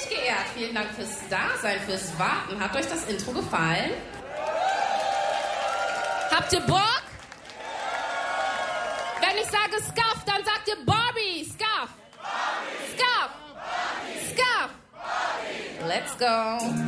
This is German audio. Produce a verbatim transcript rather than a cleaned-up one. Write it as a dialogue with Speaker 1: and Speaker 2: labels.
Speaker 1: geehrt. Vielen Dank fürs Dasein, fürs Warten. Hat euch das Intro gefallen? Habt ihr Bock? Wenn ich sage Scuff, dann sagt ihr Barbie. Scuff. Scuff. Scuff. Let's go.